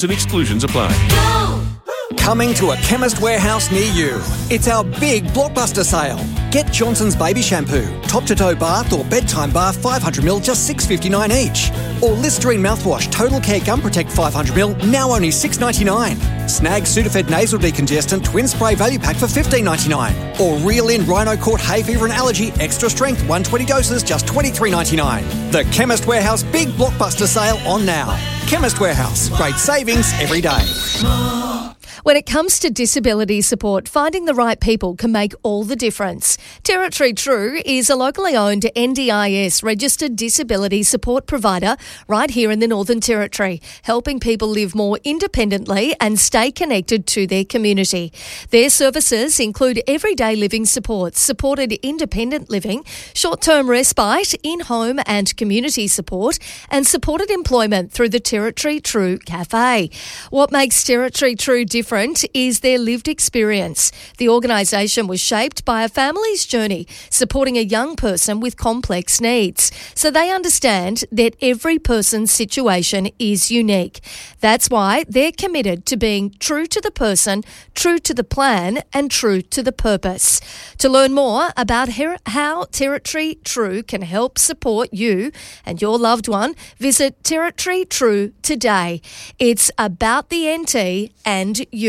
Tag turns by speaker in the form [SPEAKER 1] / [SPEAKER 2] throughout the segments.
[SPEAKER 1] and exclusions apply.
[SPEAKER 2] Coming to a Chemist Warehouse near you. It's our big blockbuster sale. Get Johnson's Baby Shampoo, top-to-toe bath or bedtime bath 500ml, just $6.59 each. Or Listerine mouthwash, Total Care Gum Protect 500ml, now only $6.99. Snag Sudafed Nasal Decongestant Twin Spray Value Pack for $15.99. Or Reel In Rhino Court Hay Fever and Allergy Extra Strength 120 doses, just $23.99. The Chemist Warehouse Big Blockbuster Sale on now. Chemist Warehouse, great savings every day.
[SPEAKER 3] When it comes to disability support, finding the right people can make all the difference. Territory True is a locally owned NDIS registered disability support provider right here in the Northern Territory, helping people live more independently and stay connected to their community. Their services include everyday living supports, supported independent living, short-term respite, in-home and community support, and supported employment through the Territory True Cafe. What makes Territory True different is their lived experience. The organisation was shaped by a family's journey supporting a young person with complex needs. So they understand that every person's situation is unique. That's why they're committed to being true to the person, true to the plan and true to the purpose. To learn more about how Territory True can help support you and your loved one, visit Territory True today. It's about the NT and you.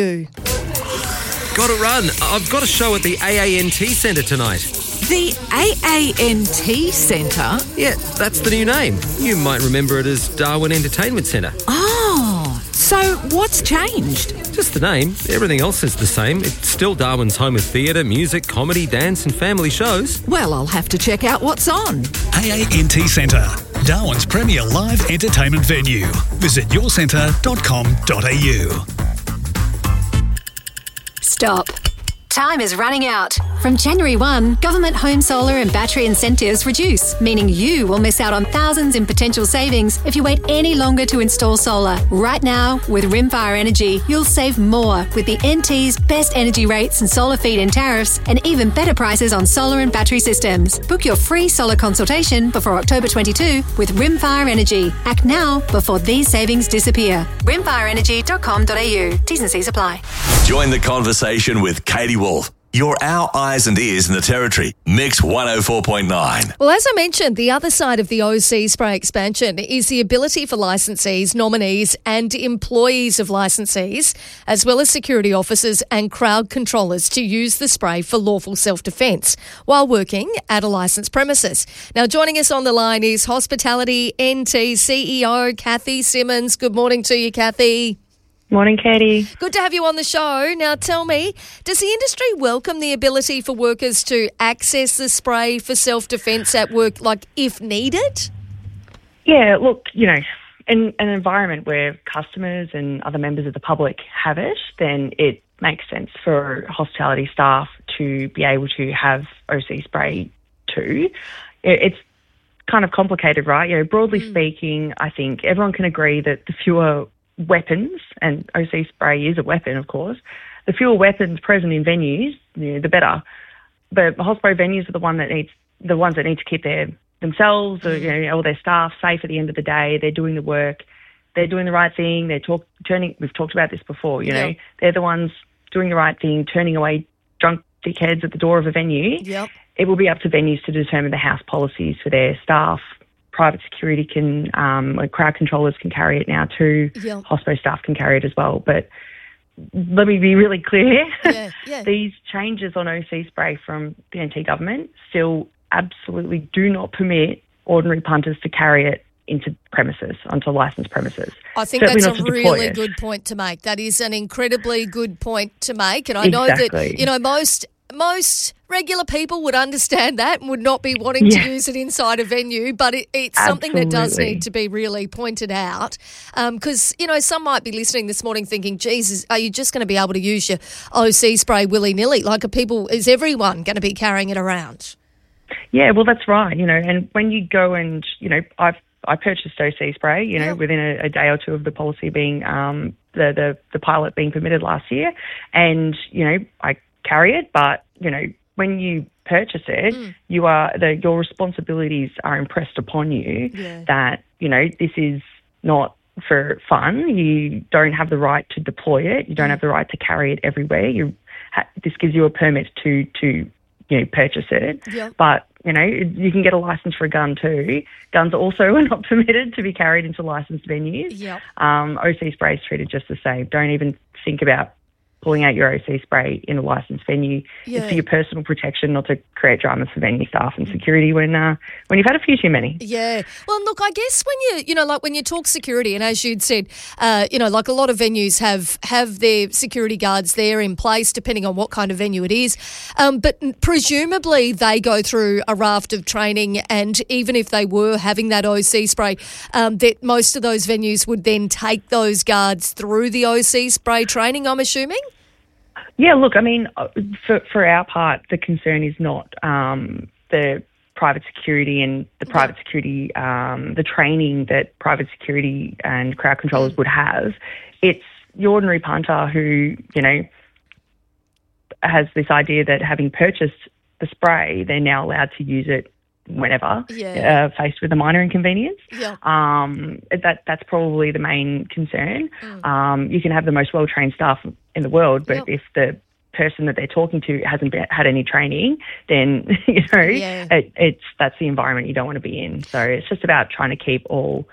[SPEAKER 4] Got to run. I've got a show at the AANT Centre tonight.
[SPEAKER 5] The AANT Centre?
[SPEAKER 4] Yeah, that's the new name. You might remember it as Darwin Entertainment Centre.
[SPEAKER 5] Oh, so what's changed?
[SPEAKER 4] Just the name. Everything else is the same. It's still Darwin's home of theatre, music, comedy, dance and family shows.
[SPEAKER 5] Well, I'll have to check out what's on.
[SPEAKER 6] AANT Centre, Darwin's premier live entertainment venue. Visit yourcentre.com.au.
[SPEAKER 7] Stop. Time is running out. From January 1, government home solar and battery incentives reduce, meaning you will miss out on thousands in potential savings if you wait any longer to install solar. Right now, with Rimfire Energy, you'll save more with the NT's best energy rates and solar feed-in tariffs and even better prices on solar and battery systems. Book your free solar consultation before October 22 with Rimfire Energy. Act now before these savings disappear. rimfireenergy.com.au. T's and C's apply.
[SPEAKER 8] Join the conversation with Katie Wolf. You're our eyes and ears in the Territory. Mix 104.9.
[SPEAKER 3] Well, as I mentioned, the other side of the OC spray expansion is the ability for licensees, nominees and employees of licensees, as well as security officers and crowd controllers to use the spray for lawful self-defence while working at a licensed premises. Now, joining us on the line is Hospitality NT CEO Kathy Simmons. Good morning to you, Kathy.
[SPEAKER 9] Morning, Katie.
[SPEAKER 3] Good to have you on the show. Now tell me, does the industry welcome the ability for workers to access the spray for self-defence at work, like if needed?
[SPEAKER 9] Yeah, look, you know, in an environment where customers and other members of the public have it, then it makes sense for hospitality staff to be able to have OC spray too. It's kind of complicated, right? You know, broadly speaking, I think everyone can agree that the fewer weapons, and OC spray is a weapon, of course, the fewer weapons present in venues, you know, the better. But hospital venues are the ones that need to keep themselves or, you know, all their staff safe at the end of the day. They're doing the work, they're doing the right thing. We've talked about this before. You know, they're the ones doing the right thing, turning away drunk dickheads at the door of a venue.
[SPEAKER 3] Yep.
[SPEAKER 9] It will be up to venues to determine the house policies for their staff. Private security can, crowd controllers can carry it now too.
[SPEAKER 3] Yep.
[SPEAKER 9] Hospo staff can carry it as well. But let me be really clear.
[SPEAKER 3] Yeah.
[SPEAKER 9] These changes on OC spray from the NT government still absolutely do not permit ordinary punters to carry it into premises, onto licensed premises.
[SPEAKER 3] I think
[SPEAKER 9] Certainly
[SPEAKER 3] that's
[SPEAKER 9] not
[SPEAKER 3] a
[SPEAKER 9] to deploy
[SPEAKER 3] really
[SPEAKER 9] it.
[SPEAKER 3] good point to make. That is an incredibly good point to make. And I know
[SPEAKER 9] Exactly.
[SPEAKER 3] that, you know, most regular people would understand that and would not be wanting to use it inside a venue, but it's something that does
[SPEAKER 9] Absolutely.
[SPEAKER 3] need to be really pointed out because, you know, some might be listening this morning thinking, Jesus, are you just going to be able to use your OC spray willy-nilly? Like, is everyone going to be carrying it around?
[SPEAKER 9] Yeah, well, that's right. You know, and when you go and, you know, I purchased OC spray, you know, within a day or two of the policy being, the pilot being permitted last year. And, you know, I carry it, but, you know, when you purchase it, your responsibilities are impressed upon you that, you know, this is not for fun. You don't have the right to deploy it. You don't have the right to carry it everywhere. This gives you a permit to purchase it.
[SPEAKER 3] Yep.
[SPEAKER 9] But, you can get a license for a gun too. Guns also are not permitted to be carried into licensed venues.
[SPEAKER 3] Yep.
[SPEAKER 9] OC spray is treated just the same. Don't even think about pulling out your OC spray in a licensed venue.
[SPEAKER 3] Yeah.
[SPEAKER 9] It's for your personal protection, not to create dramas for venue staff and security when you've had a few too many.
[SPEAKER 3] Yeah. Well, look, I guess when you talk security, and as you'd said, like a lot of venues have their security guards there in place, depending on what kind of venue it is. But presumably they go through a raft of training, and even if they were having that OC spray, that most of those venues would then take those guards through the OC spray training, I'm assuming?
[SPEAKER 9] Yeah, look, I mean, for our part, the concern is not the private security and the private security, the training that private security and crowd controllers would have. It's the ordinary punter who, has this idea that having purchased the spray, they're now allowed to use it whenever, faced with a minor inconvenience.
[SPEAKER 3] Yeah.
[SPEAKER 9] That's probably the main concern. You can have the most well-trained staff in the world, but if the person that they're talking to hasn't had any training, then, that's the environment you don't want to be in. So it's just about trying to keep all,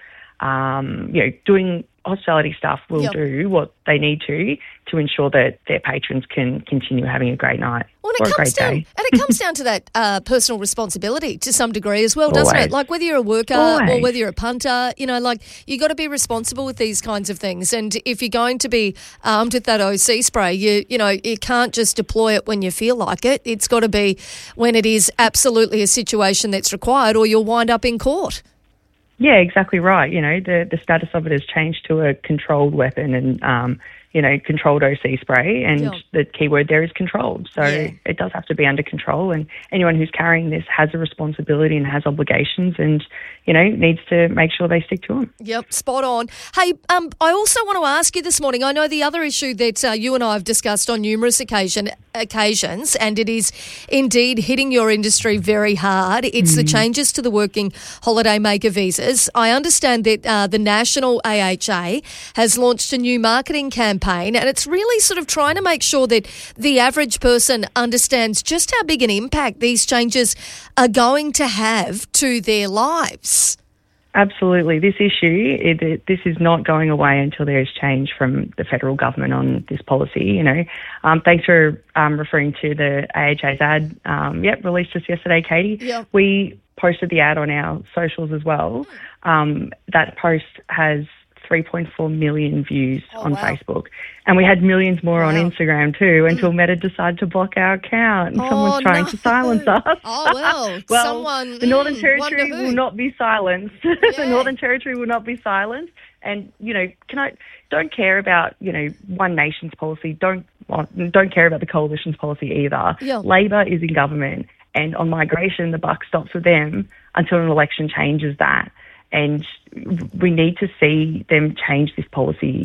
[SPEAKER 9] doing hospitality staff will do what they need to ensure that their patrons can continue having a great night or a great day.
[SPEAKER 3] And it comes down to that personal responsibility to some degree as well, doesn't it? Like whether you're a worker or whether you're a punter, you got to be responsible with these kinds of things. And if you're going to be armed with that OC spray, you can't just deploy it when you feel like it. It's got to be when it is absolutely a situation that's required, or you'll wind up in court.
[SPEAKER 9] Yeah, exactly right. The status of it has changed to a controlled weapon and, controlled OC spray. And the key word there is controlled. So it does have to be under control. And anyone who's carrying this has a responsibility and has obligations and, needs to make sure they stick to them.
[SPEAKER 3] Yep, spot on. Hey, I also want to ask you this morning, I know the other issue that you and I have discussed on numerous occasions, and it is indeed hitting your industry very hard. It's the changes to the working holiday maker visas. I understand that the National AHA has launched a new marketing campaign, and it's really sort of trying to make sure that the average person understands just how big an impact these changes are going to have to their lives.
[SPEAKER 9] Absolutely. This issue, this is not going away until there is change from the federal government on this policy. Thanks for referring to the AHA's ad. Released just yesterday, Katie.
[SPEAKER 3] Yep.
[SPEAKER 9] We posted the ad on our socials as well. That post has 3.4 million views on Facebook. And we had millions more on Instagram too until Meta decided to block our account and someone's trying to silence us.
[SPEAKER 3] Oh, well,
[SPEAKER 9] the Northern Territory will not be silenced. The Northern Territory will not be silenced. And, don't care about, One Nation's policy. Don't care about the Coalition's policy either.
[SPEAKER 3] Yeah.
[SPEAKER 9] Labor is in government. And on migration, the buck stops with them until an election changes that. And we need to see them change this policy.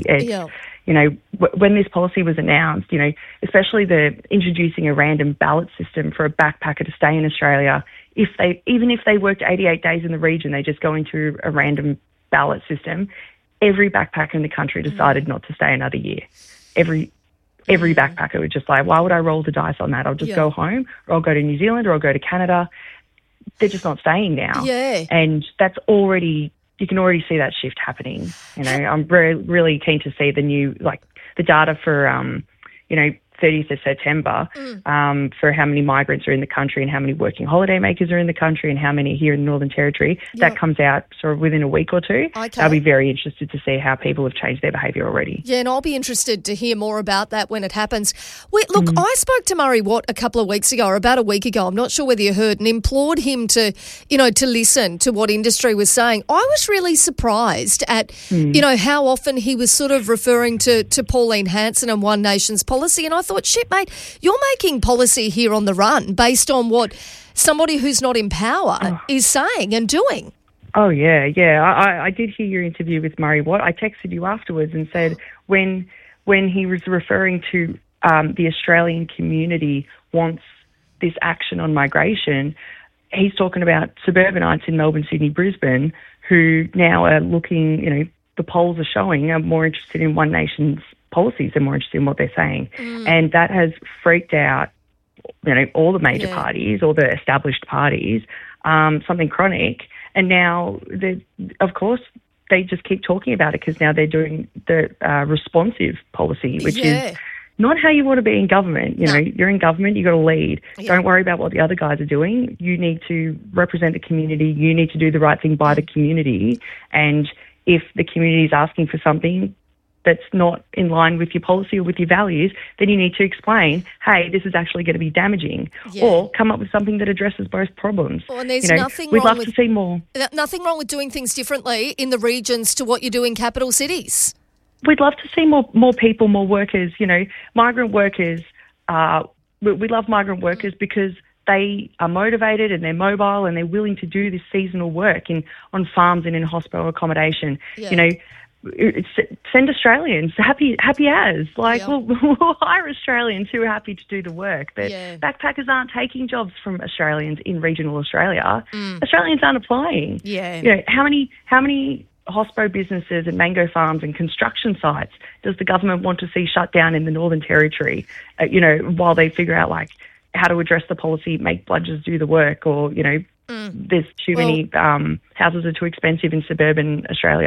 [SPEAKER 9] When this policy was announced, especially the introducing a random ballot system for a backpacker to stay in Australia, even if they worked 88 days in the region, they just go into a random ballot system. Every backpacker in the country decided not to stay another year. Every backpacker was just like, why would I roll the dice on that? I'll just go home, or I'll go to New Zealand, or I'll go to Canada. They're just not staying now.
[SPEAKER 3] Yeah.
[SPEAKER 9] And that's you can already see that shift happening. I'm really keen to see the new, the data for, 30th of September for how many migrants are in the country and how many working holiday makers are in the country and how many here in the Northern Territory. That comes out sort of within a week or two.
[SPEAKER 3] Okay.
[SPEAKER 9] I'll be very interested to see how people have changed their behaviour already.
[SPEAKER 3] Yeah, and I'll be interested to hear more about that when it happens. Look, I spoke to Murray Watt a couple of weeks ago, or about a week ago, I'm not sure whether you heard, and implored him to listen to what industry was saying. I was really surprised at, how often he was sort of referring to Pauline Hanson and One Nation's policy, and I thought, shit, mate, you're making policy here on the run based on what somebody who's not in power is saying and doing.
[SPEAKER 9] Oh, yeah. I did hear your interview with Murray Watt. I texted you afterwards and said when he was referring to the Australian community wants this action on migration, he's talking about suburbanites in Melbourne, Sydney, Brisbane, who now are looking, the polls are showing, are more interested in One Nation's policies. They're more interested in what they're saying. And that has freaked out, all the major parties, all the established parties, something chronic. And now, of course, they just keep talking about it because now they're doing the responsive policy, which is not how you want to be in government. You're in government, you've got to lead. Yeah. Don't worry about what the other guys are doing. You need to represent the community. You need to do the right thing by the community. And if the community is asking for something that's not in line with your policy or with your values, then you need to explain, hey, this is actually going to be damaging, or come up with something that addresses both problems.
[SPEAKER 3] Well, and there's nothing
[SPEAKER 9] we'd
[SPEAKER 3] wrong
[SPEAKER 9] love to see more.
[SPEAKER 3] Nothing wrong with doing things differently in the regions to what you do in capital cities.
[SPEAKER 9] We'd love to see more people, more workers, migrant workers. We love migrant workers because they are motivated and they're mobile and they're willing to do this seasonal work on farms and in hospital accommodation. Yeah. Send Australians, happy as. We'll hire Australians who are happy to do the work. But backpackers aren't taking jobs from Australians in regional Australia. Australians aren't applying.
[SPEAKER 3] Yeah.
[SPEAKER 9] How many hospo businesses and mango farms and construction sites does the government want to see shut down in the Northern Territory, while they figure out, how to address the policy, make bludgers do the work, or, there's too many houses are too expensive in suburban Australia.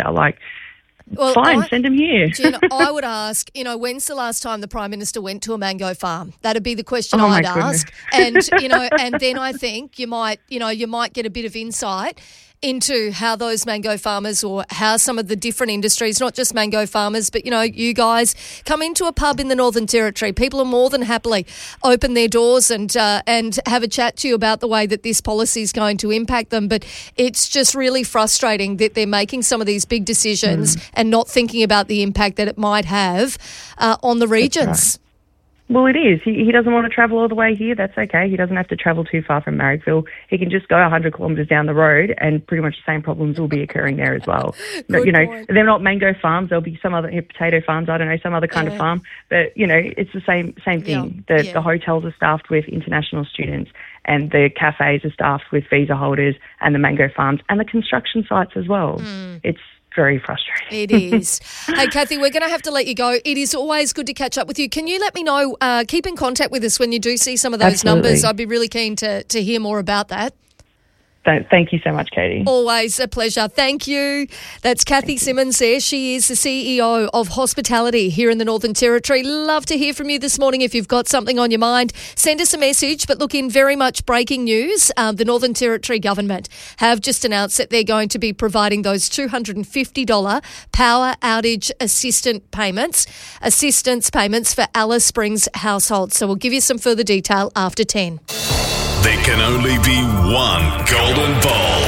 [SPEAKER 9] Fine, send them here.
[SPEAKER 3] Jen, I would ask, when's the last time the Prime Minister went to a mango farm? That'd be the question I'd ask. And, and then I think you might get a bit of insight into how those mango farmers, or how some of the different industries, not just mango farmers, but, you guys come into a pub in the Northern Territory. People are more than happily open their doors and have a chat to you about the way that this policy is going to impact them. But it's just really frustrating that they're making some of these big decisions and not thinking about the impact that it might have on the regions.
[SPEAKER 9] Well, it is. He doesn't want to travel all the way here. That's okay. He doesn't have to travel too far from Marrickville. He can just go 100 kilometres down the road and pretty much the same problems will be occurring there as well. They're not mango farms. There'll be some other potato farms, I don't know, some other kind of farm. But, it's the same thing. The hotels are staffed with international students and the cafes are staffed with visa holders and the mango farms and the construction sites as well. It's very frustrating.
[SPEAKER 3] It is. Hey, Kathy, we're going to have to let you go. It is always good to catch up with you. Can you let me know, keep in contact with us when you do see some of those numbers? I'd be really keen to hear more about that.
[SPEAKER 9] Thank you so much, Katie.
[SPEAKER 3] Always a pleasure. Thank you. That's Kathy Simmons there. She is the CEO of Hospitality here in the Northern Territory. Love to hear from you this morning. If you've got something on your mind, send us a message. But look, in very much breaking news, the Northern Territory government have just announced that they're going to be providing those $250 power outage assistance payments for Alice Springs households. So we'll give you some further detail after 10.
[SPEAKER 8] There can only be one golden ball.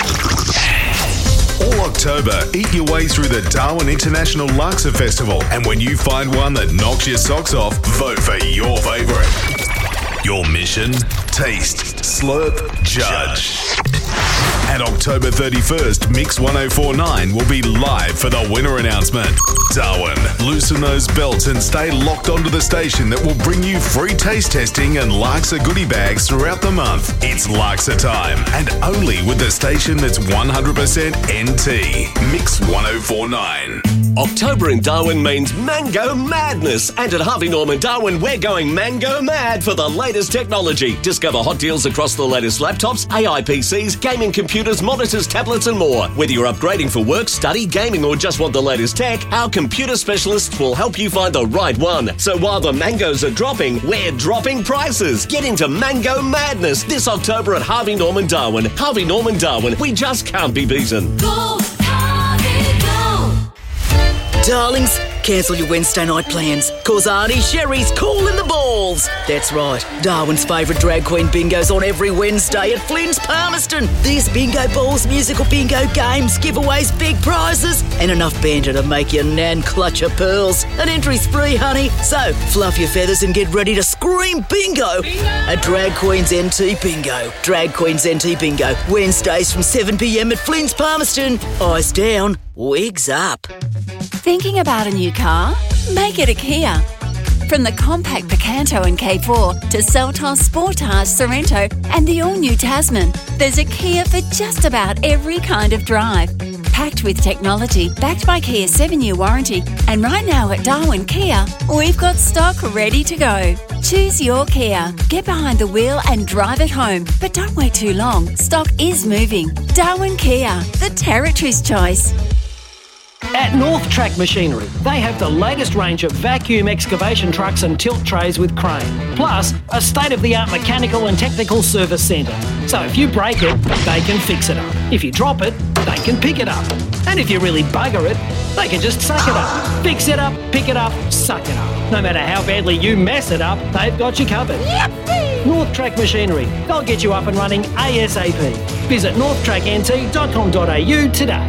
[SPEAKER 8] All October, eat your way through the Darwin International Laksa Festival. And when you find one that knocks your socks off, vote for your favourite. Your mission? Taste, slurp, judge. And October 31st, Mix 1049 will be live for the winner announcement. Darwin, loosen those belts and stay locked onto the station that will bring you free taste testing and Laksa goodie bags throughout the month. It's Laksa time, and only with the station that's 100% NT. Mix 1049.
[SPEAKER 1] October in Darwin means Mango Madness. And at Harvey Norman Darwin, we're going Mango Mad for the latest technology. Discover hot deals across the latest laptops, AI PCs, gaming computers, monitors, tablets and more. Whether you're upgrading for work, study, gaming or just want the latest tech, our computer specialists will help you find the right one. So while the mangoes are dropping, we're dropping prices. Get into Mango Madness this October at Harvey Norman Darwin. Harvey Norman Darwin, we just can't be beaten.
[SPEAKER 10] Go, Harvey, go! Darlings, cancel your Wednesday night plans, cause Auntie Sherry's calling the balls. That's right, Darwin's favourite drag queen bingo's on every Wednesday at Flynn's Palmerston. There's bingo balls, musical bingo games, giveaways, big prizes, and enough banter to make your nan clutch her pearls. An entry's free, honey, so fluff your feathers and get ready to scream bingo at Drag Queen's NT Bingo. Drag Queen's NT Bingo, Wednesdays from 7 p.m. at Flynn's Palmerston. Eyes down, wigs up.
[SPEAKER 11] Thinking about a new car? Make it a Kia. From the compact Picanto and K4 to Seltos, Sportage, Sorrento and the all-new Tasman, there's a Kia for just about every kind of drive. packed with technology, backed by Kia's 7-year warranty. And right now at Darwin Kia, we've got stock ready to go. Choose your Kia. Get behind the wheel and drive it home. But don't wait too long. Stock is moving. Darwin Kia, the Territory's choice.
[SPEAKER 12] At North Track Machinery, they have the latest range of vacuum excavation trucks and tilt trays with crane, plus a state-of-the-art mechanical and technical service centre. So if you break it, they can fix it up. If you drop it, they can pick it up. And if you really bugger it, they can just suck it up. Fix it up, pick it up, suck it up. No matter how badly you mess it up, they've got you covered. Yippee! North Track Machinery. They'll get you up and running ASAP. Visit northtracknt.com.au today.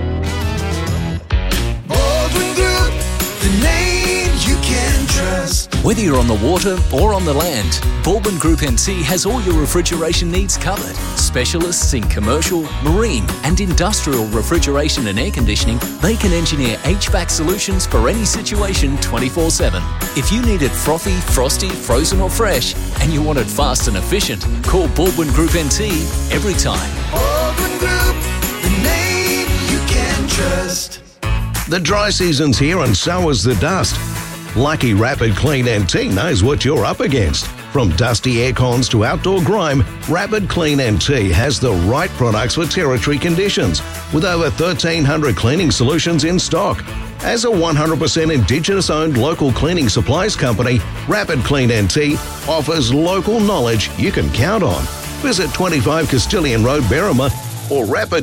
[SPEAKER 13] The name you can trust.
[SPEAKER 14] Whether you're on the water or on the land, Baldwin Group NT has all your refrigeration needs covered. Specialists in commercial, marine and industrial refrigeration and air conditioning, they can engineer HVAC solutions for any situation 24/7. If you need it frothy, frosty, frozen or fresh, and you want it fast and efficient, call Baldwin Group NT every time.
[SPEAKER 13] Baldwin Group, the name you can trust.
[SPEAKER 15] The dry season's here and so is the dust. Lucky Rapid Clean NT knows what you're up against. From dusty air cons to outdoor grime, Rapid Clean NT has the right products for Territory conditions, with over 1,300 cleaning solutions in stock. As a 100% Indigenous-owned local cleaning supplies company, Rapid Clean NT offers local knowledge you can count on. Visit 25 Castilian Road, Berrima, or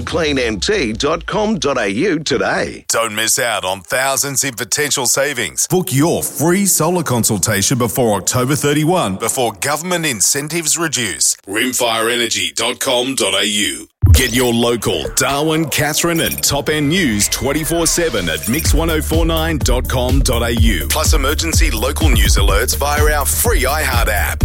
[SPEAKER 15] rapidcleannt.com.au today.
[SPEAKER 8] Don't miss out on thousands in potential savings. Book your free solar consultation before October 31 before government incentives reduce. rimfireenergy.com.au. Get your local Darwin, Katherine and Top End news 24/7 at mix1049.com.au. Plus emergency local news alerts via our free iHeart app.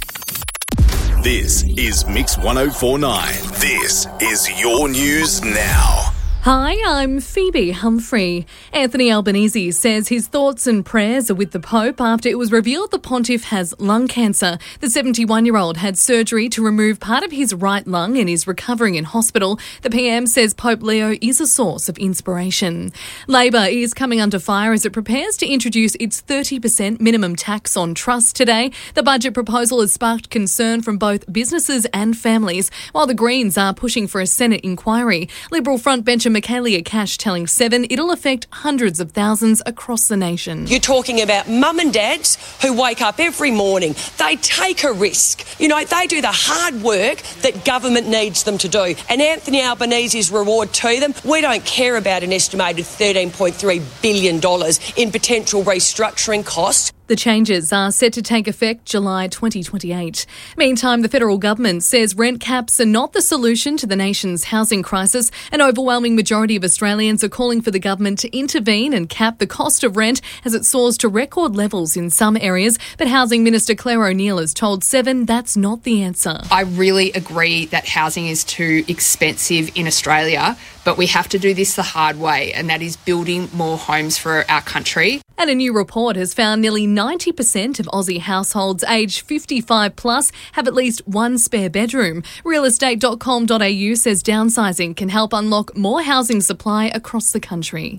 [SPEAKER 8] This is Mix 1049. This is your news now.
[SPEAKER 16] Hi, I'm Phoebe Humphrey. Anthony Albanese says his thoughts and prayers are with the Pope after it was revealed the pontiff has lung cancer. The 71-year-old had surgery to remove part of his right lung and is recovering in hospital. The PM says Pope Leo is a source of inspiration. Labor is coming under fire as it prepares to introduce its 30% minimum tax on trust today. The budget proposal has sparked concern from both businesses and families, while the Greens are pushing for a Senate inquiry. Liberal frontbencher Michaelia Cash telling Seven it'll affect hundreds of thousands across the nation.
[SPEAKER 17] You're talking about mum and dads who wake up every morning. They take a risk. You know, they do the hard work that government needs them to do. And Anthony Albanese's reward to them, we don't care about an estimated $13.3 billion in potential restructuring costs.
[SPEAKER 16] The changes are set to take effect July 2028. Meantime, the federal government says rent caps are not the solution to the nation's housing crisis. An overwhelming majority of Australians are calling for the government to intervene and cap the cost of rent as it soars to record levels in some areas. But Housing Minister Claire O'Neil has told Seven that's not the answer.
[SPEAKER 18] I really agree that housing is too expensive in Australia, but we have to do this the hard way, and that is building more homes for our country.
[SPEAKER 16] And a new report has found nearly 90% of Aussie households aged 55 plus have at least one spare bedroom. Realestate.com.au says downsizing can help unlock more housing supply across the country.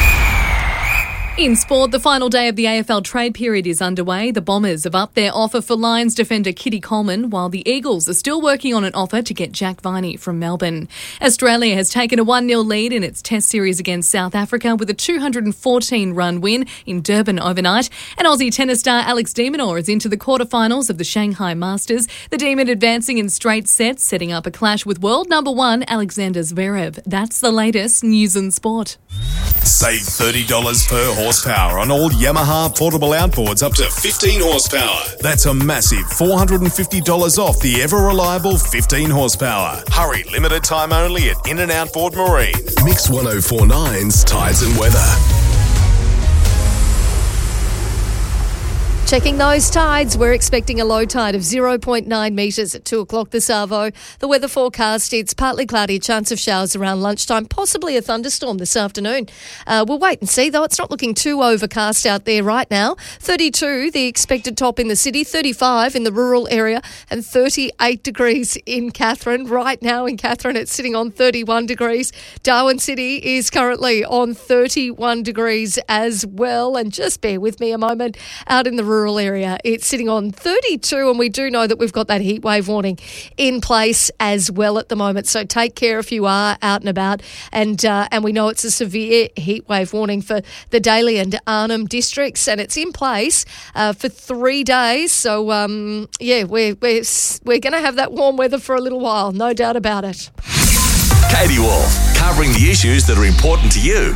[SPEAKER 16] In sport, the final day of the AFL trade period is underway. The Bombers have upped their offer for Lions defender Kitty Coleman, while the Eagles are still working on an offer to get Jack Viney from Melbourne. Australia has taken a 1-0 lead in its Test series against South Africa with a 214-run win in Durban overnight. And Aussie tennis star Alex de Minaur is into the quarterfinals of the Shanghai Masters. The Demon advancing in straight sets, setting up a clash with world number 1 Alexander Zverev. That's the latest news and sport.
[SPEAKER 8] Save $30 per horsepower on all Yamaha portable outboards up to 15 horsepower. That's a massive $450 off the ever-reliable 15 horsepower. Hurry, limited time only at In and Outboard Marine. Mix 1049's Tides and Weather.
[SPEAKER 3] Checking those tides, we're expecting a low tide of 0.9 metres at 2 o'clock this arvo. The weather forecast, it's partly cloudy, chance of showers around lunchtime, possibly a thunderstorm this afternoon. We'll wait and see, though it's not looking too overcast out there right now. 32, the expected top in the city, 35 in the rural area, and 38 degrees in Katherine. Right now in Katherine, it's sitting on 31 degrees. Darwin City is currently on 31 degrees as well. And just bear with me a moment, out in the rural area, it's sitting on 32, and we do know that we've got that heat wave warning in place as well at the moment. So take care if you are out and about, and we know it's a severe heat wave warning for the Daly and Arnhem districts, and it's in place for 3 days. So we're going to have that warm weather for a little while, no doubt about it.
[SPEAKER 8] Katie Wolf, covering the issues that are important to you.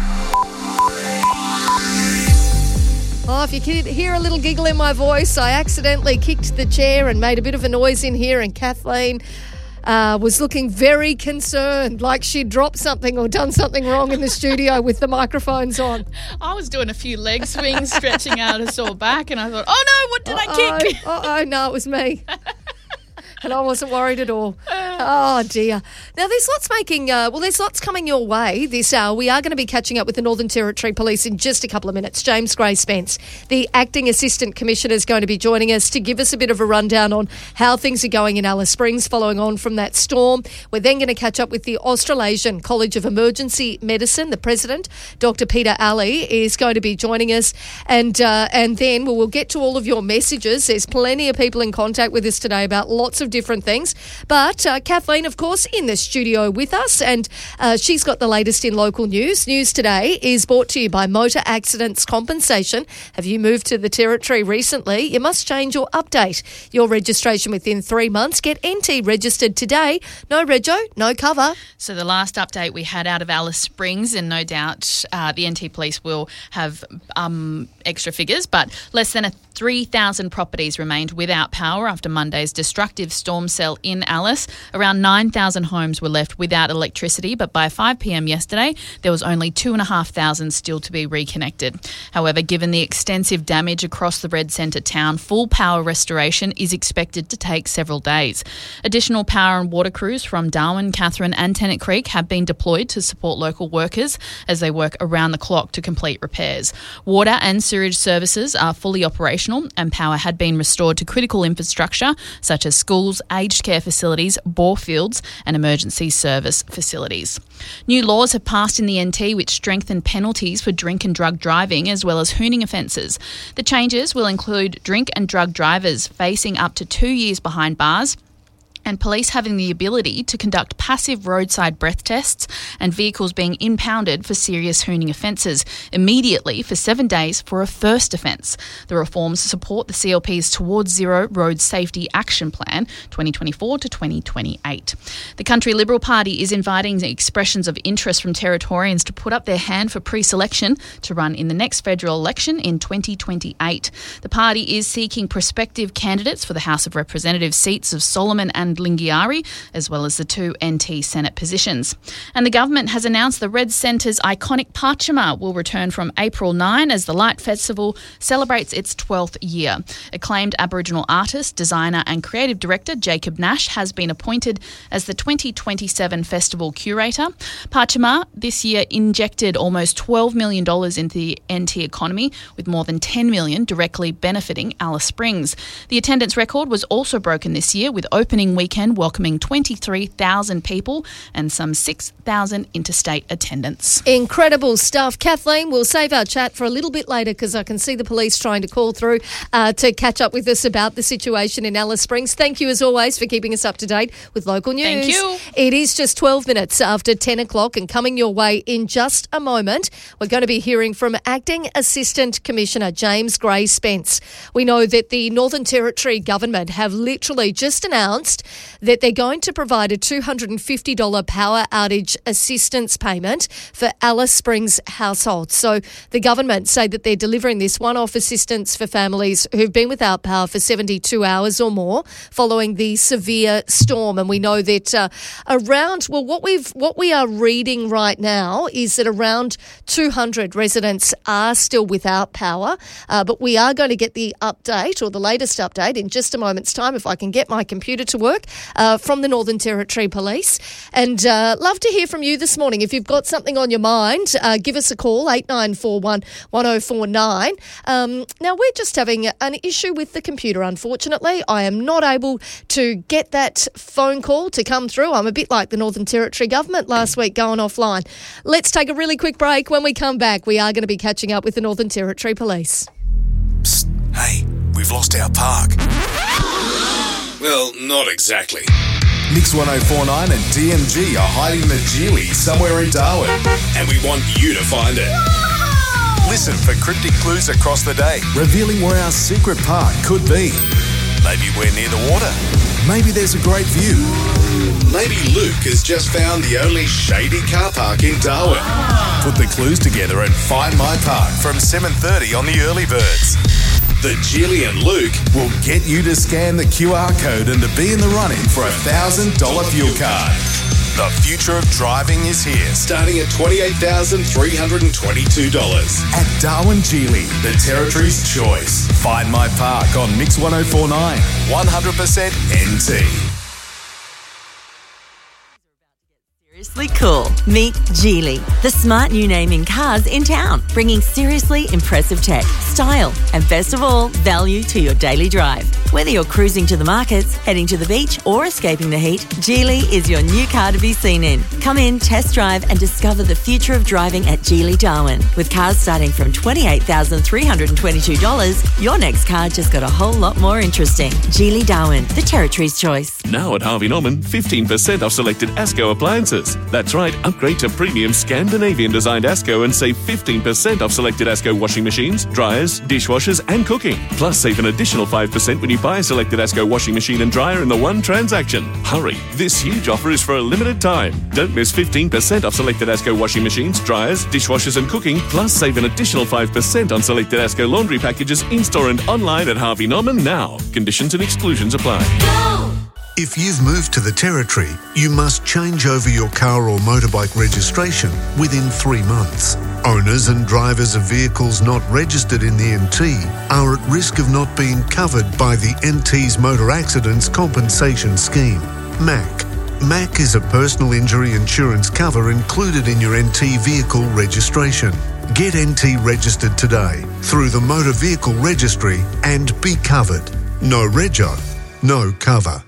[SPEAKER 3] Oh, if you can hear a little giggle in my voice, I accidentally kicked the chair and made a bit of a noise in here, and Kathleen was looking very concerned, like she'd dropped something or done something wrong in the studio with the microphones on.
[SPEAKER 19] I was doing a few leg swings, stretching out a sore back, and I thought, oh no, what did I kick?
[SPEAKER 3] Oh no, it was me. And I wasn't worried at all. Oh, dear. Now, there's lots coming your way this hour. We are going to be catching up with the Northern Territory Police in just a couple of minutes. James Gray Spence, the Acting Assistant Commissioner, is going to be joining us to give us a bit of a rundown on how things are going in Alice Springs following on from that storm. We're then going to catch up with the Australasian College of Emergency Medicine. The President, Dr. Peter Ali, is going to be joining us. And then we'll get to all of your messages. There's plenty of people in contact with us today about lots of different things. But Kathleen, of course, in the studio with us, and she's got the latest in local news. News today is brought to you by Motor Accidents Compensation. Have you moved to the Territory recently? You must change or update your registration within 3 months. Get NT registered today. No rego, no cover.
[SPEAKER 19] So the last update we had out of Alice Springs, and no doubt the NT Police will have extra figures, but less than 3,000 properties remained without power after Monday's destructive storm cell in Alice. Around 9,000 homes were left without electricity, but by 5 p.m. yesterday, there was only 2,500 still to be reconnected. However, given the extensive damage across the Red Centre town, full power restoration is expected to take several days. Additional power and water crews from Darwin, Katherine and Tennant Creek have been deployed to support local workers as they work around the clock to complete repairs. Water and sewage services are fully operational, and power had been restored to critical infrastructure such as schools, aged care facilities, bore fields and emergency service facilities. New laws have passed in the NT which strengthen penalties for drink and drug driving as well as hooning offences. The changes will include drink and drug drivers facing up to 2 years behind bars, and police having the ability to conduct passive roadside breath tests and vehicles being impounded for serious hooning offences immediately for 7 days for a first offence. The reforms support the CLP's Towards Zero Road Safety Action Plan 2024 to 2028. The Country Liberal Party is inviting expressions of interest from Territorians to put up their hand for pre-selection to run in the next federal election in 2028. The party is seeking prospective candidates for the House of Representatives seats of Solomon and Lingiari, as well as the 2 NT Senate positions. And the government has announced the Red Centre's iconic Pachama will return from April 9 as the Light Festival celebrates its 12th year. Acclaimed Aboriginal artist, designer and creative director Jacob Nash has been appointed as the 2027 festival curator. Pachama this year injected almost $12 million into the NT economy, with more than $10 million directly benefiting Alice Springs. The attendance record was also broken this year, with opening weekend welcoming 23,000 people and some 6,000 interstate attendants.
[SPEAKER 3] Incredible stuff. Kathleen, we'll save our chat for a little bit later because I can see the police trying to call through to catch up with us about the situation in Alice Springs. Thank you, as always, for keeping us up to date with local news.
[SPEAKER 19] Thank you.
[SPEAKER 3] It is just 12 minutes after 10 o'clock, and coming your way in just a moment, we're going to be hearing from Acting Assistant Commissioner James Gray Spence. We know that the Northern Territory government have literally just announced that they're going to provide a $250 power outage assistance payment for Alice Springs households. So the government say that they're delivering this one-off assistance for families who've been without power for 72 hours or more following the severe storm. And we know that what we are reading right now is that around 200 residents are still without power, but we are going to get the update, or the latest update, in just a moment's time, if I can get my computer to work, from the Northern Territory Police. And love to hear from you this morning. If you've got something on your mind, give us a call, 8941 1049. Now, we're just having an issue with the computer, unfortunately. I am not able to get that phone call to come through. I'm a bit like the Northern Territory government last week, going offline. Let's take a really quick break. When we come back, we are going to be catching up with the Northern Territory Police.
[SPEAKER 8] Psst, hey, we've lost our park. Well, not exactly. Mix 1049 and DMG are hiding the Geely somewhere in Darwin, and we want you to find it. Listen for cryptic clues across the day, revealing where our secret park could be. Maybe we're near the water. Maybe there's a great view. Maybe Luke has just found the only shady car park in Darwin. Put the clues together and find my park from 7:30 on the Early Birds. The Geely and Luke will get you to scan the QR code and to be in the running for a $1,000 fuel card. The future of driving is here, starting at $28,322. At Darwin Geely, the Territory's choice. Find my park on Mix 1049, 100% NT.
[SPEAKER 20] Seriously cool. Meet Geely, the smart new name in cars in town, bringing seriously impressive tech, style, and best of all, value to your daily drive. Whether you're cruising to the markets, heading to the beach, or escaping the heat, Geely is your new car to be seen in. Come in, test drive, and discover the future of driving at Geely Darwin. With cars starting from $28,322, your next car just got a whole lot more interesting. Geely Darwin, the Territory's choice.
[SPEAKER 21] Now at Harvey Norman, 15% off selected ASCO appliances. That's right, upgrade to premium Scandinavian-designed ASCO and save 15% off selected ASCO washing machines, dryers, dishwashers and cooking. Plus, save an additional 5% when you buy a selected ASCO washing machine and dryer in the one transaction. Hurry, this huge offer is for a limited time. Don't miss 15% off selected ASCO washing machines, dryers, dishwashers and cooking. Plus, save an additional 5% on selected ASCO laundry packages in-store and online at Harvey Norman now. Conditions and exclusions apply.
[SPEAKER 22] If you've moved to the Territory, you must change over your car or motorbike registration within 3 months. Owners and drivers of vehicles not registered in the NT are at risk of not being covered by the NT's Motor Accidents Compensation Scheme, MAC. MAC is a personal injury insurance cover included in your NT vehicle registration. Get NT registered today through the Motor Vehicle Registry and be covered. No rego, no cover.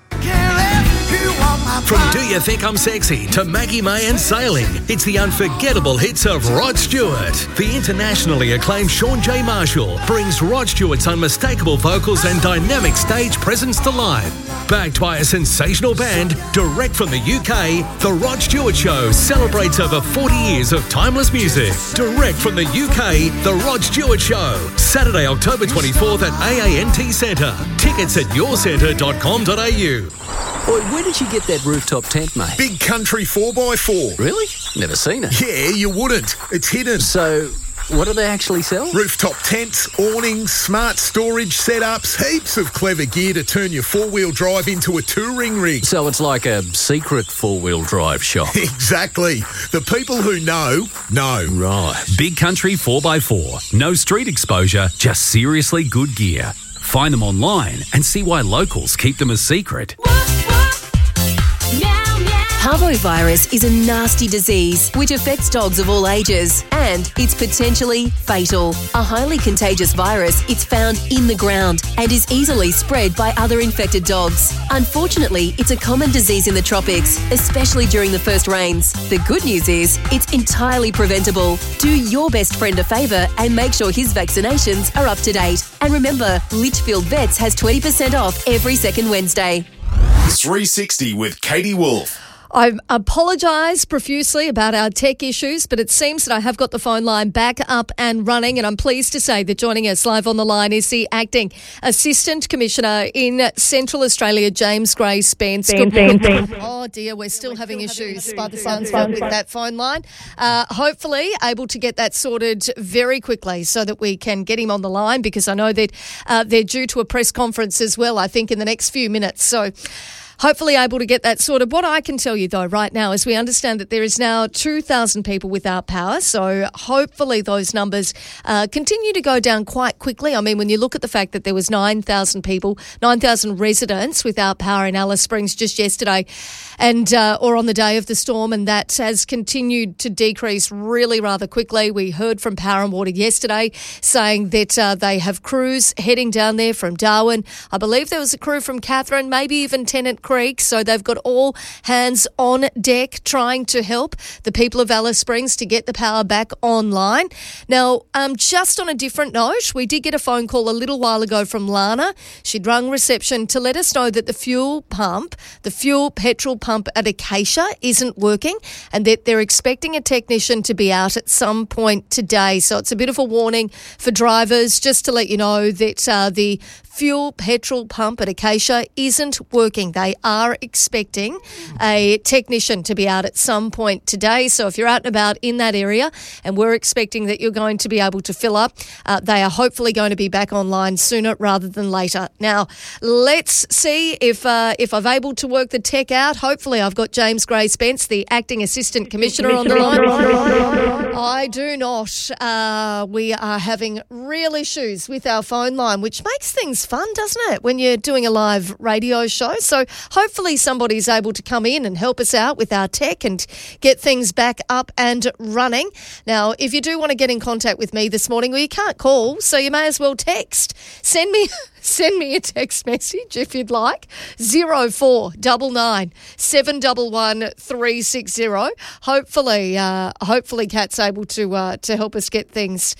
[SPEAKER 6] From Do You Think I'm Sexy to Maggie May and Sailing, it's the unforgettable hits of Rod Stewart. The internationally acclaimed Sean J. Marshall brings Rod Stewart's unmistakable vocals and dynamic stage presence to life. Backed by a sensational band, direct from the UK, The Rod Stewart Show celebrates over 40 years of timeless music. Direct from the UK, The Rod Stewart Show, Saturday, October 24th at AANT Centre. Tickets at yourcentre.com.au.
[SPEAKER 14] Boy, where did you get that rooftop tent, mate?
[SPEAKER 23] Big Country 4x4.
[SPEAKER 14] Really? Never seen it.
[SPEAKER 23] Yeah, you wouldn't. It's hidden.
[SPEAKER 14] So, what do they actually sell?
[SPEAKER 23] Rooftop tents, awnings, smart storage setups, heaps of clever gear to turn your four-wheel drive into a touring rig.
[SPEAKER 14] So it's like a secret four-wheel drive shop.
[SPEAKER 23] Exactly. The people who know.
[SPEAKER 14] Right.
[SPEAKER 24] Big Country 4x4. No street exposure, just seriously good gear. Find them online and see why locals keep them a secret.
[SPEAKER 25] Parvovirus is a nasty disease which affects dogs of all ages, and it's potentially fatal. A highly contagious virus, it's found in the ground and is easily spread by other infected dogs. Unfortunately, it's a common disease in the tropics, especially during the first rains. The good news is it's entirely preventable. Do your best friend a favour and make sure his vaccinations are up to date. And remember, Litchfield Vets has 20% off every second Wednesday.
[SPEAKER 8] 360 with Katie Wolf.
[SPEAKER 3] I apologise profusely about our tech issues, but it seems that I have got the phone line back up and running, and I'm pleased to say that joining us live on the line is the Acting Assistant Commissioner in Central Australia, James Gray Spence. Oh dear, we're still having issues by the sounds of it with that phone line. Hopefully able to get that sorted very quickly so that we can get him on the line, because I know that they're due to a press conference as well, I think, in the next few minutes. So hopefully able to get that sorted. What I can tell you, though, right now is we understand that there is now 2,000 people without power. So hopefully those numbers continue to go down quite quickly. I mean, when you look at the fact that there was 9,000 people, 9,000 residents without power in Alice Springs just yesterday and or on the day of the storm, and that has continued to decrease really rather quickly. We heard from Power and Water yesterday saying that they have crews heading down there from Darwin. I believe there was a crew from Katherine, maybe even Tennant Creek. So they've got all hands on deck trying to help the people of Alice Springs to get the power back online. Now, just on a different note, we did get a phone call a little while ago from Lana. She'd rung reception to let us know that the fuel petrol pump at Acacia isn't working, and that they're expecting a technician to be out at some point today. So it's a bit of a warning for drivers, just to let you know that the fuel petrol pump at Acacia isn't working. They are expecting a technician to be out at some point today. So if you're out and about in that area, and we're expecting that you're going to be able to fill up, they are hopefully going to be back online sooner rather than later. Now, let's see if I'm able to work the tech out. Hopefully I've got James Gray Spence, the Acting Assistant Commissioner, on the line. I do not. We are having real issues with our phone line, which makes things fun, doesn't it, when you're doing a live radio show? So hopefully somebody's able to come in and help us out with our tech and get things back up and running. Now, if you do want to get in contact with me this morning, well, you can't call, so you may as well text. Send me a text message if you'd like. 0499 711 360. Hopefully Kat's able to help us get things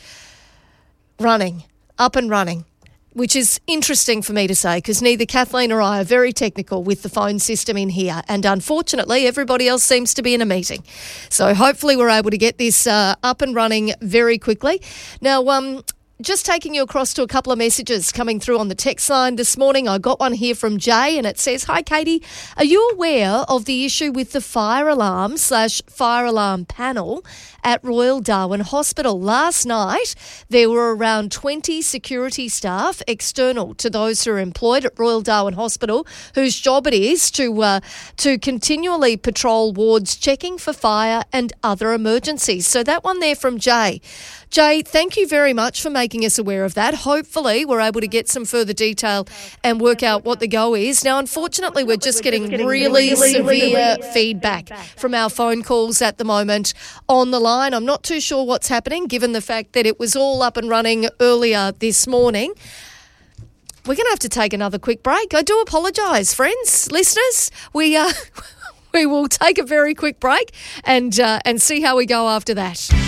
[SPEAKER 3] up and running, which is interesting for me to say, because neither Kathleen or I are very technical with the phone system in here, and unfortunately everybody else seems to be in a meeting. So hopefully we're able to get this up and running very quickly. Now, just taking you across to a couple of messages coming through on the text line this morning. I got one here from Jay, and it says, "Hi, Katie. Are you aware of the issue with the fire alarm/fire alarm panel at Royal Darwin Hospital? Last night, there were around 20 security staff external to those who are employed at Royal Darwin Hospital, whose job it is to continually patrol wards, checking for fire and other emergencies." So that one there from Jay. Jay, thank you very much for making us aware of that. Hopefully we're able to get some further detail and work out what the go is. Now, unfortunately, we're just getting really severe feedback from our phone calls at the moment on the line. I'm not too sure what's happening, given the fact that it was all up and running earlier this morning. We're going to have to take another quick break. I do apologise, friends, listeners. We will take a very quick break and see how we go after that.